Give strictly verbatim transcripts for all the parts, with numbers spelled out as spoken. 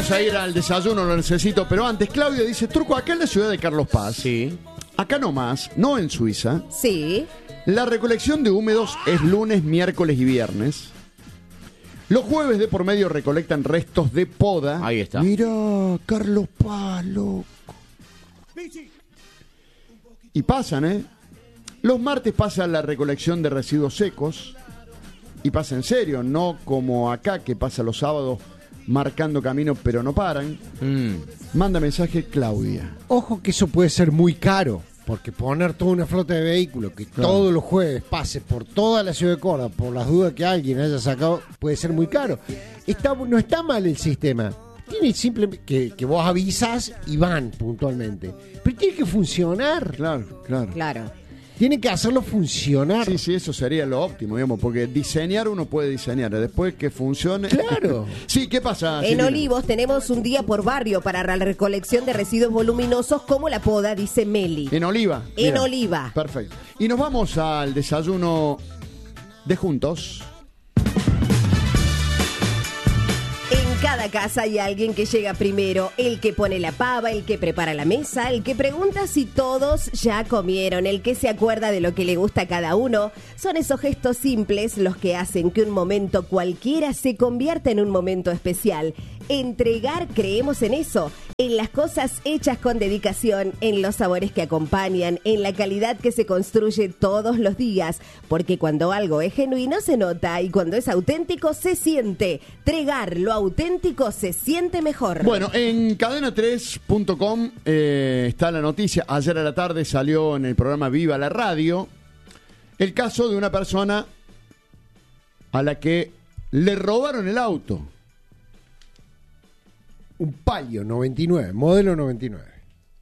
Vamos a ir al desayuno, lo necesito, pero antes, Claudia dice, Turco, acá en la ciudad de Carlos Paz, Sí. acá nomás, no en Suiza, Sí. la recolección de húmedos es lunes, miércoles y viernes. Los jueves de por medio recolectan restos de poda. Ahí está. Mirá, Carlos Paz, loco. Y pasan, ¿eh? Los martes pasa la recolección de residuos secos. Y pasa en serio, no como acá que pasa los sábados marcando camino pero no paran. Mm. Manda mensaje Claudia. Ojo que eso puede ser muy caro, porque poner toda una flota de vehículos que Claro. todos los jueves pase por toda la ciudad de Córdoba, por las dudas que alguien haya sacado, puede ser muy caro. Está, no está mal el sistema. Tiene simplemente que, que vos avisas y van puntualmente. Pero tiene que funcionar. Claro, claro. Claro. Tiene que hacerlo funcionar. Sí, sí, eso sería lo óptimo, digamos, porque diseñar uno puede diseñar, después que funcione. Claro. Sí, ¿qué pasa? En Silvina? Olivos tenemos un día por barrio para la recolección de residuos voluminosos como la poda, dice Meli. En Oliva. En Mira. Oliva. Perfecto. Y nos vamos al desayuno de juntos. En cada casa hay alguien que llega primero, el que pone la pava, el que prepara la mesa, el que pregunta si todos ya comieron, el que se acuerda de lo que le gusta a cada uno. Son esos gestos simples los que hacen que un momento cualquiera se convierta en un momento especial. Entregar, creemos en eso, en las cosas hechas con dedicación, en los sabores que acompañan, en la calidad que se construye todos los días, porque cuando algo es genuino se nota y cuando es auténtico se siente. Tregar lo auténtico se siente mejor. Bueno, en cadena tres punto com eh, está la noticia. Ayer a la tarde salió en el programa Viva la Radio el caso de una persona a la que le robaron el auto. Un Palio noventa y nueve, modelo noventa y nueve,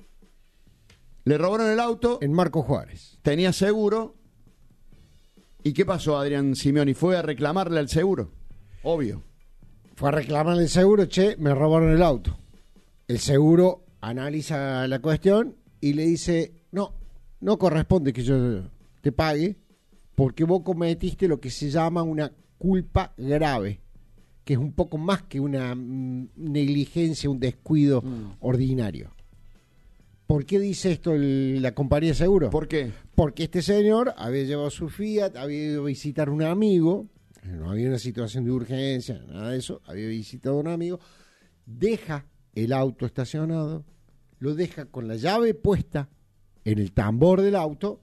Le robaron el auto, en Marco Juárez. tenía seguro. ¿Y qué pasó, Adrián Simeoni? ¿Fue a reclamarle al seguro? Obvio. Fue a reclamar el seguro, che, me robaron el auto. El seguro analiza la cuestión y le dice, no, no corresponde que yo te pague porque vos cometiste lo que se llama una culpa grave, que es un poco más que una mm, negligencia, un descuido Mm. ordinario. ¿Por qué dice esto el- la compañía de seguro? ¿Por qué? Porque este señor había llevado su Fiat, había ido a visitar a un amigo, no había una situación de urgencia, nada de eso, había visitado a un amigo, deja el auto estacionado, lo deja con la llave puesta en el tambor del auto,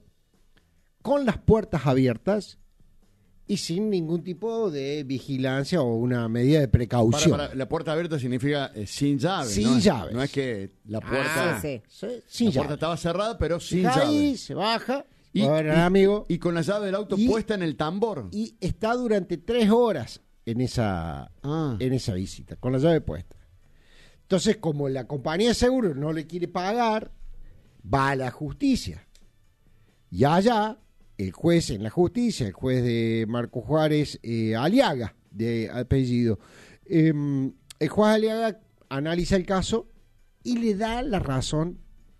con las puertas abiertas y sin ningún tipo de vigilancia o una medida de Para, precaución. para, la puerta abierta significa eh, sin llave. Sin ¿no? Es- llaves. No es que la puerta, Ah, sí, sí, sin la puerta llave. estaba cerrada, pero sin Deja ahí, llave. se baja, Y, va a ver al y- amigo. y con la llave del auto Y- puesta en el tambor. Y está durante tres horas en esa, Ah. en esa visita, con la llave puesta. Entonces, como la compañía de seguros no le quiere pagar, va a la justicia. Y allá, el juez en la justicia, el juez de Marco Juárez eh, Aliaga, de apellido, eh, el juez Aliaga analiza el caso y le da la razón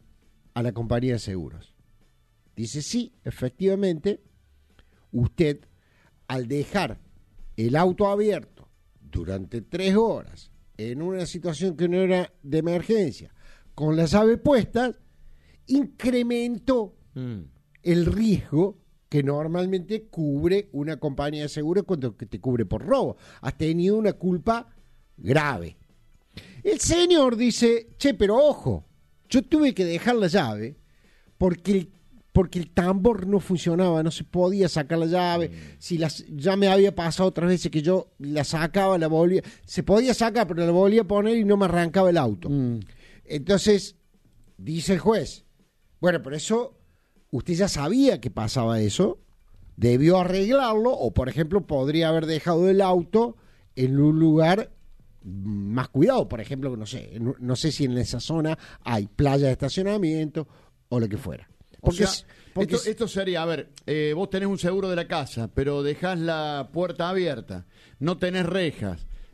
a la compañía de seguros. Dice, sí, efectivamente, usted, al dejar el auto abierto durante tres horas en una situación que no era de emergencia, con la llave puesta, incrementó Mm. el riesgo que normalmente cubre una compañía de seguros cuando que te cubre por robo. Has tenido una culpa grave. El señor dice, che, pero ojo, yo tuve que dejar la llave porque el, porque el tambor no funcionaba, no se podía sacar la llave. Mm. Si las, ya me había pasado otras veces que yo la sacaba, la volvía, se podía sacar, pero la volvía a poner y no me arrancaba el auto. Mm. Entonces, dice el juez, bueno, pero eso, usted ya sabía que pasaba eso, debió arreglarlo, o por ejemplo, podría haber dejado el auto en un lugar más cuidado, por ejemplo, no sé, no, no sé si en esa zona hay playa de estacionamiento o lo que fuera. Porque, o sea, porque esto, esto sería, a ver, eh, vos tenés un seguro de la casa, pero dejás la puerta abierta, no tenés rejas,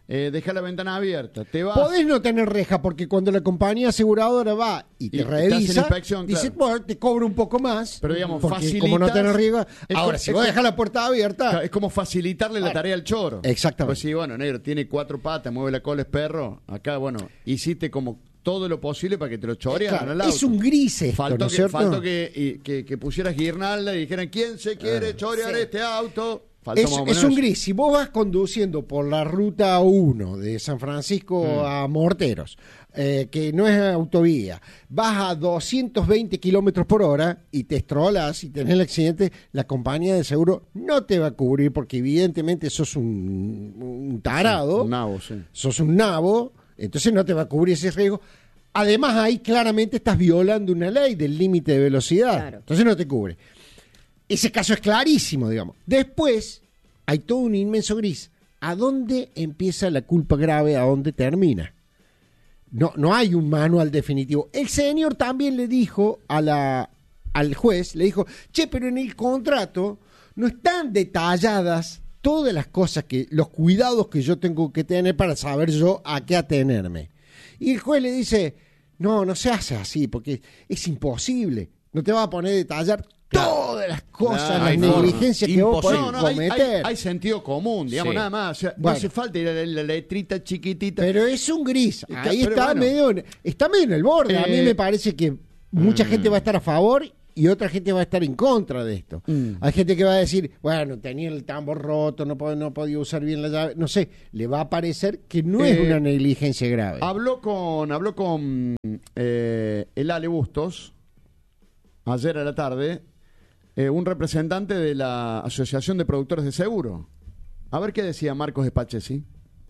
eh, deja la ventana abierta, te vas. Podés no tener reja, porque cuando la compañía aseguradora va y te Y te hace revisa, la inspección, dice, claro. bueno, te cobro un poco más. Pero, digamos, porque facilitas- como no tenés riesgo. Es Ahora, co- si es vos co- dejás la puerta abierta, Es como facilitarle la Claro. tarea al choro. Exactamente. Pues sí, bueno, negro, tiene cuatro patas, mueve la cola, es perro. Acá, bueno, hiciste como todo lo posible para que te lo chorearan claro, al auto. es un gris esto, Faltó, ¿no es que, cierto? faltó que, y- que, que pusieras guirnalda y dijeran, ¿quién se quiere chorear Sí. este auto? Faltó Es, más o es menos un eso. gris. Si vos vas conduciendo por la ruta uno de San Francisco Mm. a Morteros, eh, que no es autovía, vas a doscientos veinte kilómetros por hora y te estrolas y tenés el accidente, la compañía de seguro no te va a cubrir porque evidentemente sos un, un tarado, Un nabo, sí. sos un nabo, entonces no te va a cubrir ese riesgo. Además, ahí claramente estás violando una ley del límite de velocidad, Claro. entonces no te cubre. Ese caso es clarísimo, digamos. Después, hay todo un inmenso gris. ¿A dónde empieza la culpa grave? ¿A dónde termina? No, no hay un manual definitivo. El señor también le dijo a la, al juez, le dijo, che, pero en el contrato no están detalladas todas las cosas, que los cuidados que yo tengo que tener para saber yo a qué atenerme. Y el juez le dice, no, no se hace así, porque es imposible. No te va a poner a detallar todas las cosas, Claro, las hay forma. negligencias que vos podés No, no, hay, cometer. hay- hay sentido común, digamos, Sí. nada más. O sea, Bueno. no hace falta ir a la, la letrita chiquitita. Pero es un gris. Está- Ahí pero está bueno. medio, está medio en el borde. A mí Eh, me parece que mucha mm. gente va a estar a favor y otra gente va a estar en contra de esto. Mm. Hay gente que va a decir, bueno, tenía el tambor roto, no, pod- no podía usar bien la llave. No sé, le va a parecer que no es Eh, una negligencia grave. Habló con, habló con eh, el Ale Bustos ayer a la tarde, eh, un representante de la Asociación de Productores de Seguro. A ver qué decía Marcos Espachesi.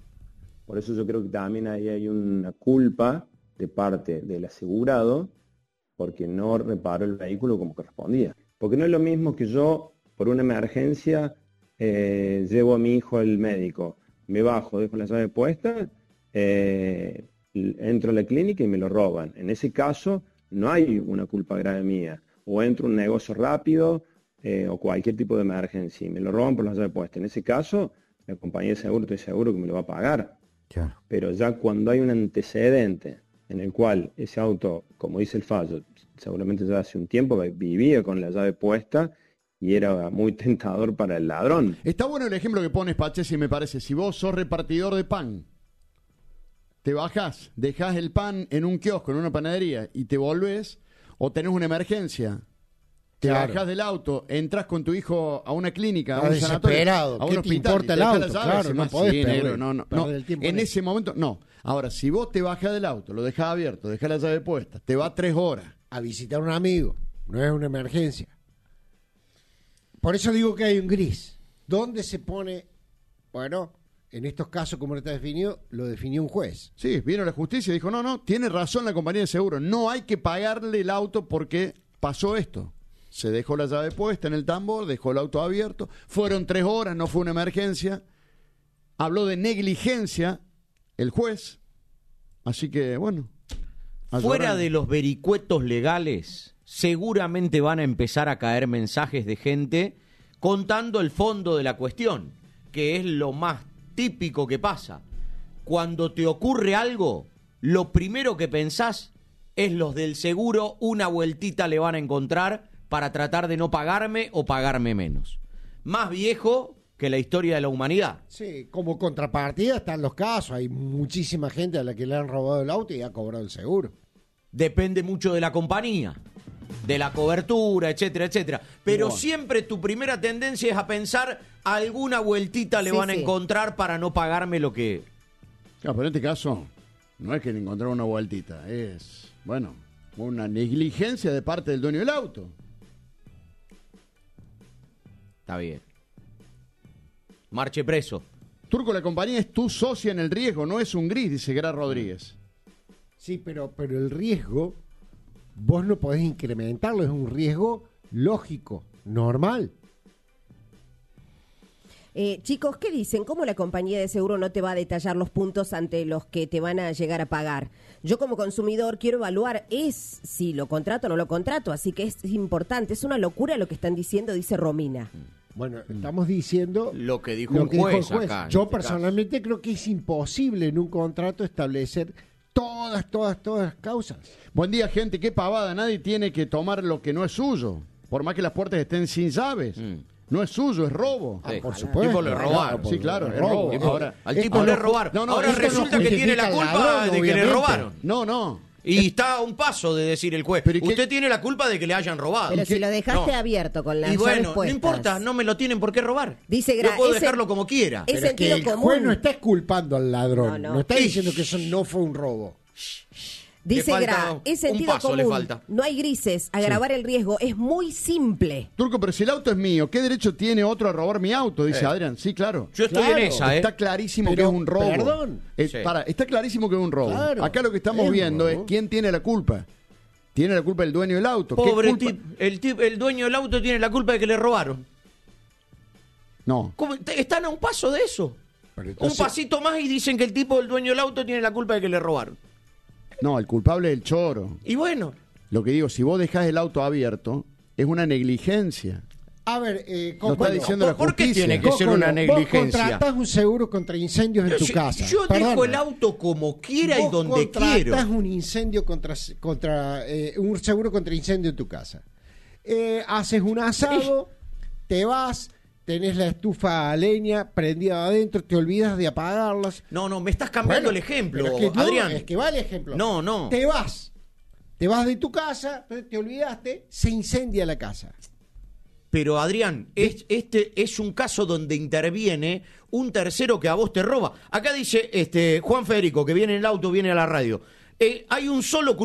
Por eso yo creo que también ahí hay una culpa de parte del asegurado porque no reparó el vehículo como correspondía. Porque no es lo mismo que yo, por una emergencia, eh, llevo a mi hijo al médico, me bajo, dejo la llave puesta, eh, entro a la clínica y me lo roban. En ese caso no hay una culpa grave mía. O entro a un negocio rápido eh, o cualquier tipo de emergencia y me lo roban por la llave puesta. En ese caso, la compañía de seguro estoy seguro que me lo va a pagar. Claro. Pero ya cuando hay un antecedente en el cual ese auto, como dice el fallo, seguramente ya hace un tiempo vivía con la llave puesta y era muy tentador para el ladrón. Está bueno el ejemplo que pones, Pachesi, me parece. Si vos sos repartidor de pan, te bajás, dejás el pan en un kiosco, en una panadería, y te volvés, o tenés una emergencia, te Claro. bajás del auto, entras con tu hijo a una clínica, a Estás un sanatorio, desesperado. a un ¿Qué te hospital, importa y te el dejás auto? la llave, Claro, decís, no "Más, podés sí, perder- negro, no, no, perder no". el tiempo En en ese momento, no. Ahora, si vos te bajás del auto, lo dejás abierto, dejás la llave puesta, te va tres horas. A visitar a un amigo, no es una emergencia. Por eso digo que hay un gris. ¿Dónde se pone? Bueno, en estos casos, como está definido, lo definió un juez. Sí, vino la justicia y dijo, no, no, tiene razón la compañía de seguro, no hay que pagarle el auto porque pasó esto. Se dejó la llave puesta en el tambor, dejó el auto abierto, fueron tres horas, no fue una emergencia. Habló de negligencia el juez, así que bueno. a Fuera llorar. de los vericuetos legales, seguramente van a empezar a caer mensajes de gente contando el fondo de la cuestión, que es lo más típico que pasa. Cuando te ocurre algo, lo primero que pensás es los del seguro, una vueltita le van a encontrar para tratar de no pagarme o pagarme menos. Más viejo que la historia de la humanidad. Sí, como contrapartida están los casos. Hay muchísima gente a la que le han robado el auto y ha cobrado el seguro. Depende mucho de la compañía, de la cobertura, etcétera, etcétera. Pero Bueno. siempre tu primera tendencia es a pensar alguna vueltita le Sí, van a sí. encontrar para no pagarme lo que... Claro, pero en este caso, no es que le encontraron una vueltita, es, bueno, una negligencia de parte del dueño del auto. Está bien. Marche preso. Turco, la compañía es tu socia en el riesgo, no es un gris, dice Gra Rodríguez. Sí, pero, pero el riesgo, vos no podés incrementarlo, es un riesgo lógico, normal. Eh, chicos, ¿qué dicen? ¿Cómo la compañía de seguro no te va a detallar los puntos ante los que te van a llegar a pagar? Yo como consumidor quiero evaluar es si lo contrato o no lo contrato, así que es importante. Es una locura lo que están diciendo, dice Romina. Bueno, estamos diciendo Lo que dijo lo un que dijo el juez juez. acá, en Yo este personalmente creo que es imposible en un contrato establecer todas, todas, todas las causas. Buen día, gente. Qué pavada. Nadie tiene que tomar lo que no es suyo. Por más que las puertas estén sin llaves. Mm. No es suyo, es robo. Sí. Por Al supuesto. tipo le robaron. Sí, claro, es robo. robo. Tipo, Ahora, al es- tipo ahora, le robaron. no, no, Ahora esto no resulta que justifica tiene la al culpa ladrón, de que le obviamente. robaron. no, no. Y está a un paso de decir el juez, Pero ¿y qué- usted tiene la culpa de que le hayan robado. Pero si lo dejaste No. abierto con las Y bueno, llaves no puestas. importa, no me lo tienen por qué robar. Dice Yo Gra- puedo ese- dejarlo como quiera. es- Pero es que sentido el común. juez no está culpando al ladrón. No, No, no. está Ish. diciendo que eso no fue un robo. Dice Le falta Gra, es un sentido paso, común. le falta. No hay grises. Agravar el riesgo es muy simple. Turco, pero si el auto es mío, ¿qué derecho tiene otro a robar mi auto? Dice Eh. Adrián. Sí, claro. Yo estoy Claro, en esa, ¿eh? Está clarísimo Pero, que es un robo. perdón. Eh, Sí. para, está clarísimo que es un robo. Claro, Acá lo que estamos es viendo robo. es quién tiene la culpa. Tiene la culpa el dueño del auto. ¿Qué Pobre culpa? tip, el, tip, el dueño del auto tiene la culpa de que le robaron. No. ¿Cómo? Te- Están a un paso de eso. Pero Un entonces- pasito más y dicen que el tipo, el dueño del auto, tiene la culpa de que le robaron. No, el culpable es el choro. Y bueno, Lo que digo, si vos dejás el auto abierto, es una negligencia. A ver, eh, Lo está bueno, diciendo la ¿por qué justicia. tiene que ser una Cócolo, negligencia? Vos contratás un seguro contra incendios en tu yo, casa. yo dejo Perdona. el auto como quiera y Vos donde contratás quiero. un incendio contra, contra eh, un seguro contra incendio en tu casa. Eh, haces un asado, te vas, tenés la estufa a leña prendida adentro, te olvidas de apagarlas. No, no, me estás cambiando Bueno, el ejemplo, pero es que no, Adrián. es que va el ejemplo. No, no. Te vas. Te vas de tu casa, te olvidaste, se incendia la casa. Pero Adrián, es, este es un caso donde interviene un tercero que a vos te roba. Acá dice este Juan Federico, que viene en el auto, viene a la radio. Eh, hay un solo culpable.